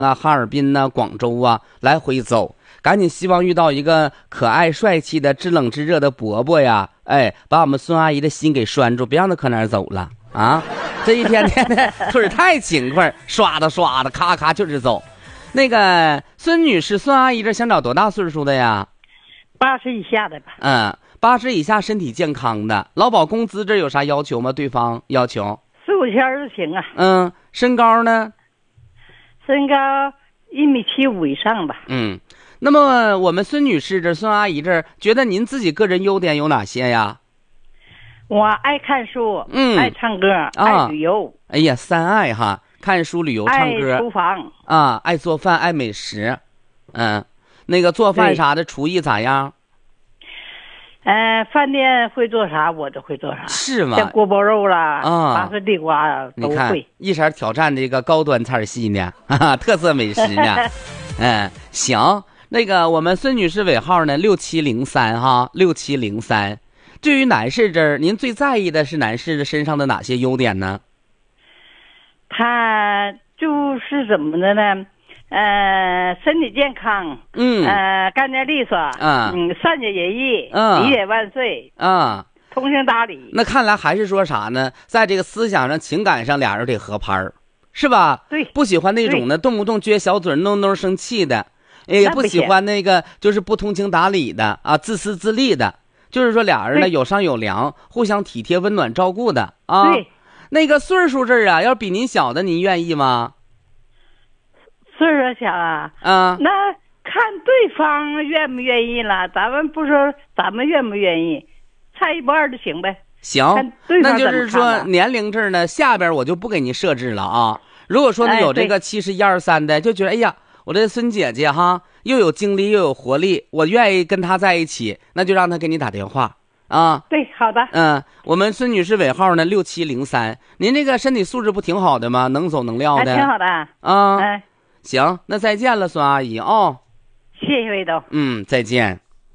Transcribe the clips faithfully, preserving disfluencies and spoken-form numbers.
啊，哈尔滨呐、广州啊来回走，赶紧希望遇到一个可爱帅气的知冷知热的伯伯呀，哎，把我们孙阿姨的心给拴住，别让她可哪儿走了啊！这一天天的腿太勤快，刷的刷的，咔咔就是走。那个孙女士，孙阿姨这想找多大岁数的呀？ 八十以下的吧。 嗯，八十以下，身体健康的。劳保工资这有啥要求吗？对方要求四五千就行啊。 嗯，身高呢？ 身高一米七五以上吧。 嗯，那么我们孙女士这孙阿姨这儿，觉得您自己个人优点有哪些呀？ 我爱看书， 嗯， 爱唱歌， 啊、 爱旅游。 哎呀，三爱哈，看书、旅游、唱歌， 爱厨房啊，爱做饭，爱美食。嗯，那个做饭啥的，厨艺咋样？ 呃，饭店会做啥，我都会做啥。 是吗？ 像锅包肉啦， 啊， 麻婆地瓜啊，都你看会。 一色挑战这个高端菜系呢，哈哈，特色美食呢。嗯，行，那个我们孙女士尾号呢六七零三哈，六七零三。对于男士这儿，您最在意的是男士的身上的哪些优点呢？ 他就是怎么的呢？呃，身体健康， 嗯， 呃，干净利索， 啊， 嗯，善解人意， 啊， 理解万岁， 啊， 通情达理。 那看来还是说啥呢？在这个思想上、情感上，俩人得合拍儿，是吧？ 对， 不喜欢那种的动不动撅小嘴、弄弄生气的，也不喜欢那个就是不通情达理的啊，自私自利的。就是说俩人呢有商有量，互相体贴、温暖、照顾的啊。 对， 那个岁数这儿啊，要比您小的，您愿意吗？ 岁数小啊， 啊， 那看对方愿不愿意了。咱们不说咱们愿不愿意，差一不二就行呗。 行，那就是说年龄这儿呢，下边我就不给您设置了啊。如果说呢有这个七十一二三的，就觉得哎呀，我这孙姐姐哈又有精力又有活力，我愿意跟她在一起，那就让她给你打电话啊。 对，好的。 嗯，我们孙女士尾号呢六七零三，您这个身体素质不挺好的吗？能走能撂的， 挺好的啊。 哎， 行，那再见了，孙阿姨啊、哦。 谢谢魏总。 嗯，再见。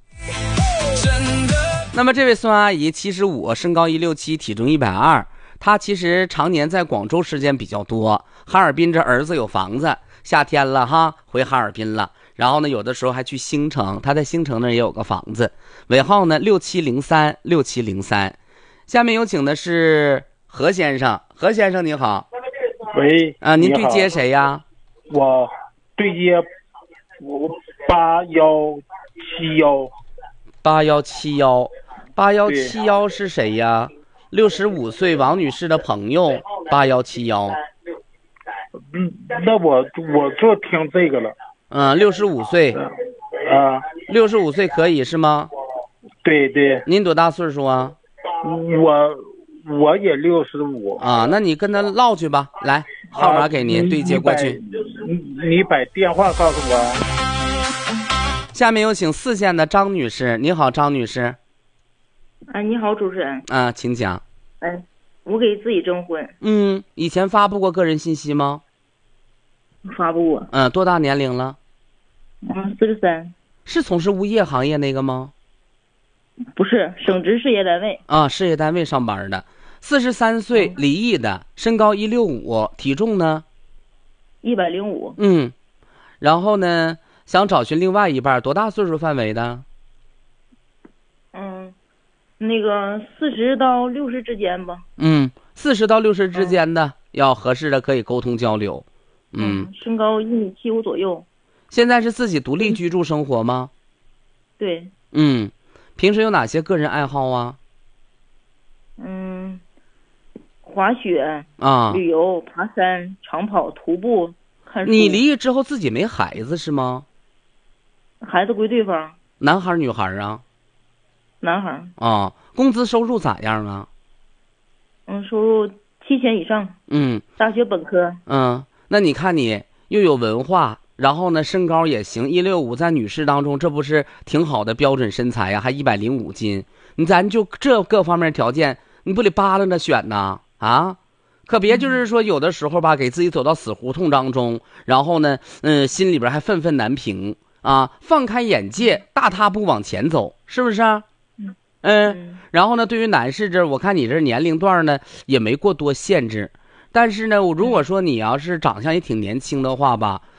那么这位孙阿姨七十五，身高一六七，体重一百二。她其实常年在广州时间比较多，哈尔滨这儿子有房子，夏天了哈，回哈尔滨了。然后呢，有的时候还去兴城，她在兴城那儿也有个房子。尾号呢六七零三，六七零三。下面有请的是何先生，何先生你好。 喂。 啊，您对接谁呀？ 我对接我八幺七幺。 八幺七幺，八幺七幺是谁呀？六十五岁王女士的朋友，八幺七幺。 嗯，那我我就听这个了。 嗯，六十五岁。 啊。 六十五岁可以是吗？ 对对。 您多大岁数啊？ 我我也六十五。 啊，那你跟他唠去吧，来，号码给您、啊、对接过去。 你你把电话告诉我。 下面有请四线的张女士，你好，张女士。 啊，你好，主持人。 啊，请讲。 哎，我给自己征婚。 嗯，以前发布过个人信息吗？ 发布过。 嗯，多大年龄了？ 嗯，四十三。 是从事物业行业那个吗？ 不是，省直事业单位。 啊，事业单位上班的。四十三岁，离异的，身高一六五，体重呢？ 一百零五。 嗯，然后呢？想找寻另外一半，多大岁数范围的？ 嗯，那个四十到六十之间吧。 嗯，四十到六十之间的，嗯、要合适的可以沟通交流。嗯， 嗯身高一米七五左右。 现在是自己独立居住生活吗？ 对。 嗯，平时有哪些个人爱好啊？ 嗯，滑雪啊， 旅游、爬山、长跑、徒步、看书。 你离异之后自己没孩子是吗？ 孩子归对方。 男孩女孩啊？ 男孩。 啊，工资收入咋样啊？ 嗯，收入七千以上。 嗯， 大学本科。 嗯，那你看你又有文化，然后呢身高也行，一六五在女士当中这不是挺好的标准身材呀、啊？还一百零五斤，你咱就这各方面条件，你不得扒拉着选呐啊？可别就是说有的时候吧，给自己走到死胡同当中，然后呢，嗯，心里边还愤愤难平。啊，放开眼界，大踏步往前走，是不是啊？嗯嗯。然后呢，对于男士这，我看你这年龄段呢也没过多限制，但是呢，我如果说你要是长相也挺年轻的话吧，